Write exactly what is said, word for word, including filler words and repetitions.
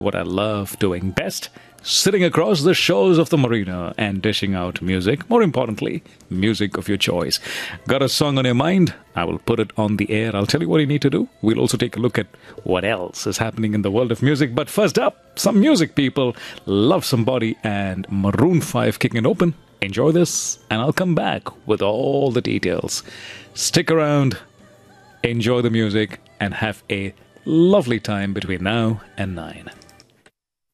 what I love doing best, sitting across the shores of the marina and dishing out music. More importantly, music of your choice. Got a song on your mind? I will put it on the air. I'll tell you what you need to do. We'll also take a look at what else is happening in the world of music. But first up, some music, people. Love Somebody and Maroon five kicking it open. Enjoy this, and I'll come back with all the details. Stick around, enjoy the music, and have a lovely time between now and nine.